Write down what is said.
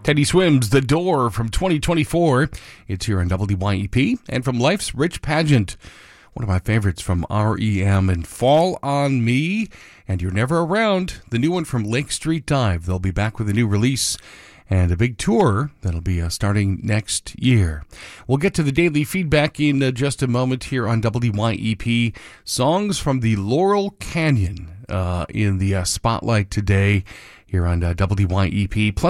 Teddy Swims, The Door from 2024. It's here on WYEP. And from Life's Rich Pageant, one of my favorites from REM, and Fall on Me, and You're Never Around, the new one from Lake Street Dive. They'll be back with a new release and a big tour that'll be starting next year. We'll get to the daily feedback in just a moment here on WYEP. Songs from the Laurel Canyon in the spotlight today here on WYEP. Plus